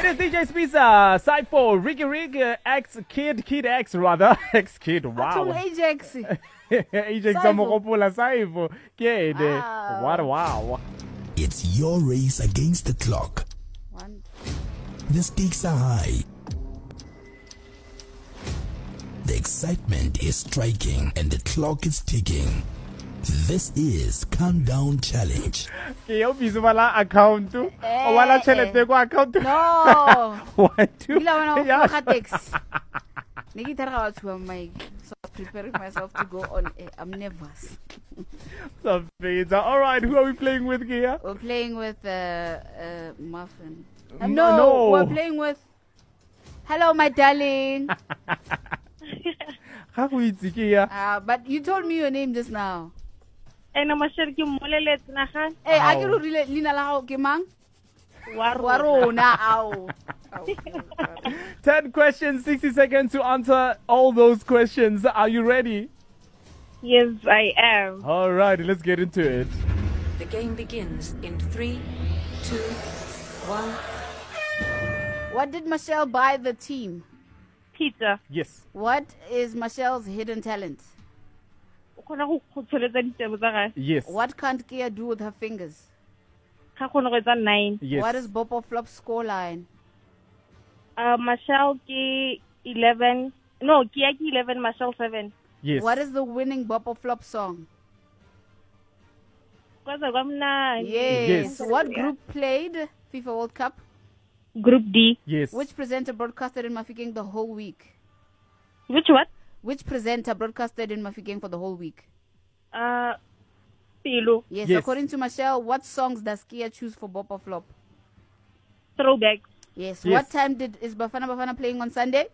It is DJ Spisa, side 4, Ricky Rig, Kid X rather, X-Kid, wow. Ajax. Ajax Samokopola Saivo, Kid, what wow. It's your race against the clock. The stakes are high. The excitement is striking and the clock is ticking. This is Countdown Challenge. Okay, obviously wala account o wala chelete ko account. No. 1 2. Yeah. So preparing myself to go on. I'm nervous. All right, who are we playing with here? We're playing with Muffin. No, we're playing with. Hello, my darling. But you told me your name just now. Hey, I can really Lina Lao Kimang. Warona, ow. 10 questions, 60 seconds to answer all those questions. Are you ready? Yes, I am. All right, let's get into it. The game begins in 3, 2, 1. What did Michelle buy the team? Pizza. Yes. What is Michelle's hidden talent? Yes. What can't Kia do with her fingers? 9. Yes. What is Bopo Flop's scoreline? Marshall ki 11. No, Kia ki 11, Marshall 7. Yes. What is the winning Bopo Flop song? Yes. What group played FIFA World Cup? Group D. Yes. Which presenter broadcasted in Mafikeng the whole week? Which what? Which presenter broadcasted in Mafikeng for the whole week? Pilu. Yes. According to Michelle, what songs does Kia choose for Bopo Flop? Throwback. Yes. What time is Bafana playing on Sunday?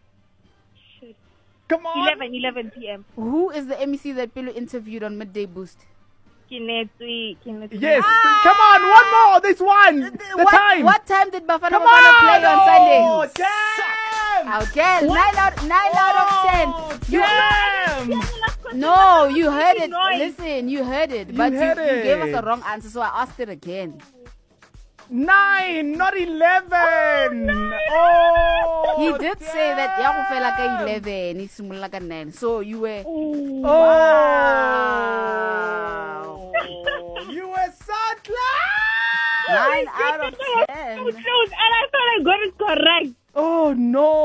Come on. 11 p.m. Who is the MEC that Pilu interviewed on Midday Boost? Kinetui. Yes. Come on, one more. This one. The time. What time did Bafana play on Sunday? Oh, damn. Okay, 9 out of 10. Damn. No, you heard it. Listen, you heard it. But you gave us it. a wrong answer, so I asked it again. 9, not 11. Oh, he did say that ya go fela ka 11, he simolola ka 9. So you were Wow. You were so close. 9 out of 10. And I thought I got it correct. Oh no.